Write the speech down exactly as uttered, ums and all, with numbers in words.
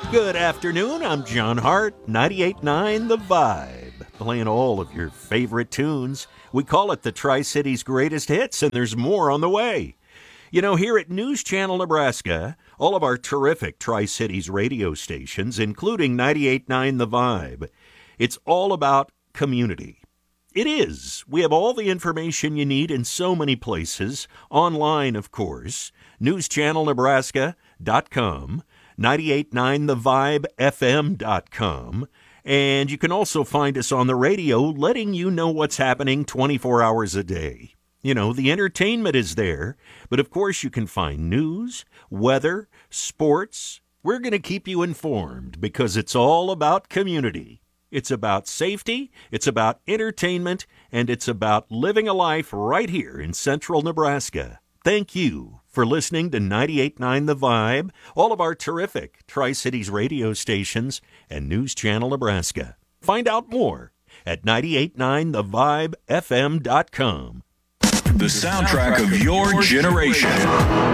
Good afternoon, I'm John Hart, ninety-eight point nine The Vibe, playing all of your favorite tunes. We call it the Tri-Cities Greatest Hits, and there's more on the way. You know, here at News Channel Nebraska, all of our terrific Tri-Cities radio stations, including ninety-eight point nine The Vibe, it's all about community. It is. We have all the information you need in so many places, online, of course, news channel nebraska dot com, ninety-eight point nine the vibe f m dot com, and you can also find us on the radio letting you know what's happening twenty-four hours a day. You know, the entertainment is there, but of course you can find news, weather, sports. We're going to keep you informed because it's all about community. It's about safety, it's about entertainment, and it's about living a life right here in central Nebraska. Thank you for listening to ninety-eight point nine The Vibe, all of our terrific Tri-Cities radio stations, and News Channel Nebraska. Find out more at ninety-eight point nine the vibe f m dot com. The soundtrack of your generation.